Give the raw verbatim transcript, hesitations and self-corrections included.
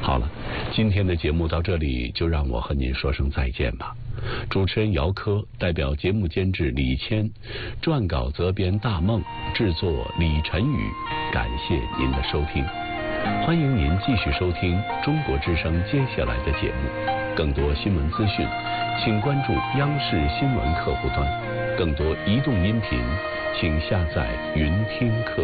好了，今天的节目到这里就让我和您说声再见吧。主持人姚科代表节目监制李谦，撰稿责编大梦，制作李晨宇，感谢您的收听。欢迎您继续收听中国之声接下来的节目。更多新闻资讯，请关注央视新闻客户端。更多移动音频，请下载云听客。